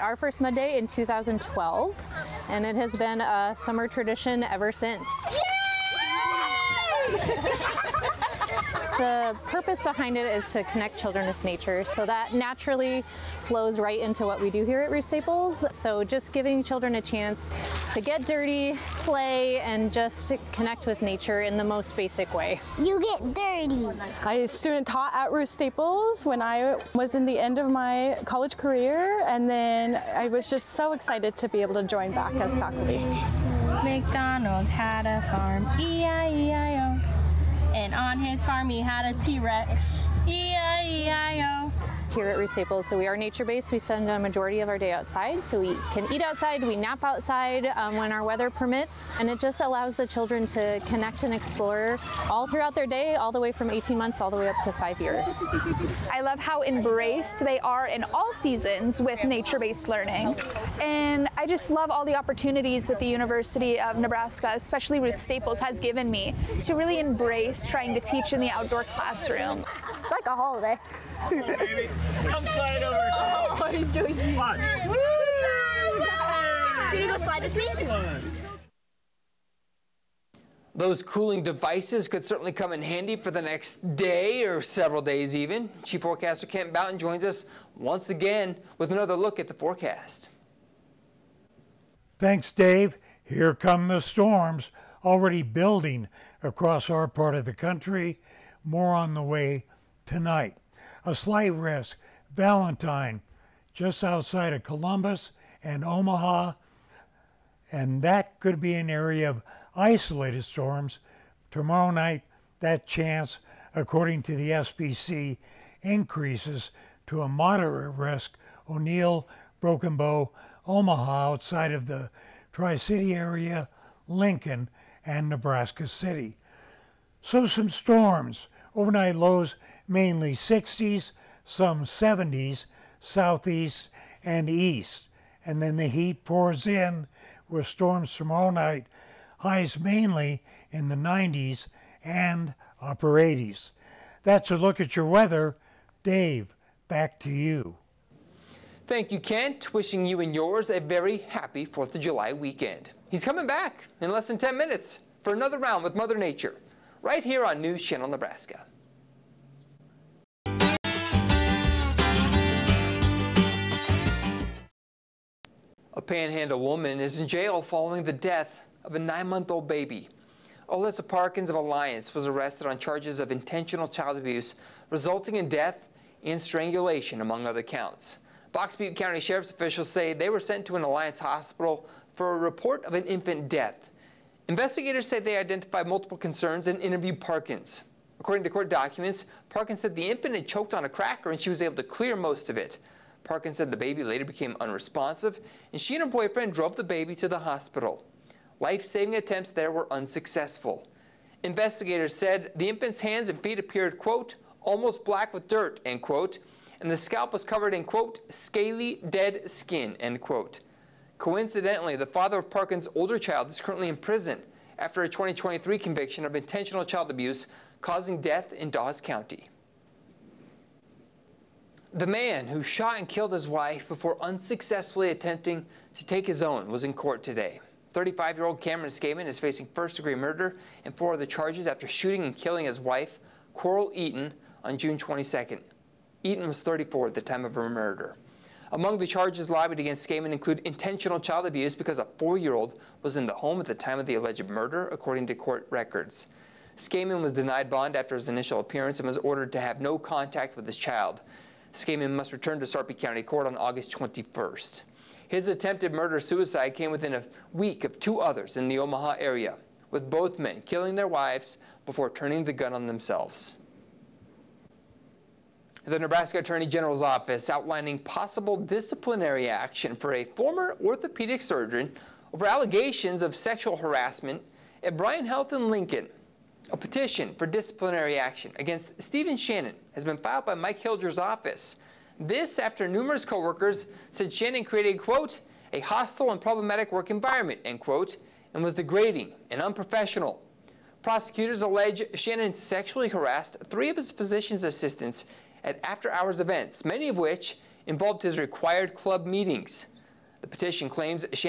our first Mud Day in 2012, and it has been a summer tradition ever since. The purpose behind it is to connect children with nature, so that naturally flows right into what we do here at Ruth Staples. So just giving children a chance to get dirty, play, and just connect with nature in the most basic way. You get dirty. I student taught at Ruth Staples when I was in the end of my college career, and then I was just so excited to be able to join back as faculty. MacDonald had a farm, E-I-E-I-O. And on his farm he had a T-Rex, E-I-E-I-O. Here at Ruth Staples, so we are nature-based. We spend a majority of our day outside, so we can eat outside, we nap outside when our weather permits, and it just allows the children to connect and explore all throughout their day, all the way from 18 months all the way up to 5 years. I love how embraced they are in all seasons with nature-based learning, and I just love all the opportunities that the University of Nebraska, especially Ruth Staples, has given me to really embrace trying to teach in the outdoor classroom. It's like a holiday. Baby, come slide over. Oh, he's doing it. Watch. Can you go slide with me? Those cooling devices could certainly come in handy for the next day or several days even. Chief Forecaster Kent Boughton joins us once again with another look at the forecast. Thanks, Dave. Here come the storms, already building across our part of the country. More on the way tonight. A slight risk, Valentine, just outside of Columbus and Omaha, and that could be an area of isolated storms. Tomorrow night, that chance, according to the SPC, increases to a moderate risk. O'Neill, Broken Bow, Omaha, outside of the Tri-City area, Lincoln, and Nebraska City. So some storms. Overnight lows mainly 60s, some 70s, southeast and east. And then the heat pours in with storms tomorrow night, highs mainly in the 90s and upper 80s. That's a look at your weather. Dave, back to you. Thank you, Kent. Wishing you and yours a very happy 4th of July weekend. He's coming back in less than 10 minutes for another round with Mother Nature, right here on News Channel Nebraska. A Panhandle woman is in jail following the death of a 9-month-old baby. Alyssa Parkins of Alliance was arrested on charges of intentional child abuse resulting in death and strangulation, among other counts. Box Butte County Sheriff's officials say they were sent to an Alliance hospital for a report of an infant death. Investigators say they identified multiple concerns and interviewed Parkins. According to court documents, Parkins said the infant had choked on a cracker and she was able to clear most of it. Parkins said the baby later became unresponsive, and she and her boyfriend drove the baby to the hospital. Life-saving attempts there were unsuccessful. Investigators said the infant's hands and feet appeared, quote, almost black with dirt, end quote, and the scalp was covered in, quote, scaly, dead skin, end quote. Coincidentally, the father of Parkins' older child is currently in prison after a 2023 conviction of intentional child abuse causing death in Dawes County. The man who shot and killed his wife before unsuccessfully attempting to take his own was in court today. 35-year-old Cameron Skaman is facing first-degree murder and 4 other charges after shooting and killing his wife, Coral Eaton, on June 22nd. Eaton was 34 at the time of her murder. Among the charges lobbied against Skaman include intentional child abuse because a 4-year-old was in the home at the time of the alleged murder, according to court records. Skaman was denied bond after his initial appearance and was ordered to have no contact with his child. Skaman must return to Sarpy County Court on August 21st. His attempted murder-suicide came within a week of 2 others in the Omaha area, with both men killing their wives before turning the gun on themselves. The Nebraska Attorney General's office outlining possible disciplinary action for a former orthopedic surgeon over allegations of sexual harassment at Bryan Health in Lincoln. A petition for disciplinary action against Stephen Shannon has been filed by Mike Hilger's office. This after numerous coworkers said Shannon created, quote, a hostile and problematic work environment, end quote, and was degrading and unprofessional. Prosecutors allege Shannon sexually harassed 3 of his physician's assistants at after-hours events, many of which involved his required club meetings. The petition claims